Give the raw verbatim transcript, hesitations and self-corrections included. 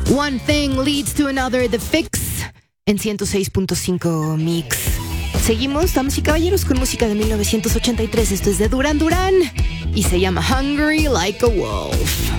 One Thing Leads to Another, The Fix, en ciento seis punto cinco Mix. Seguimos, damas y caballeros, con música de mil novecientos ochenta y tres. Esto es de Duran Duran y se llama Hungry Like a Wolf.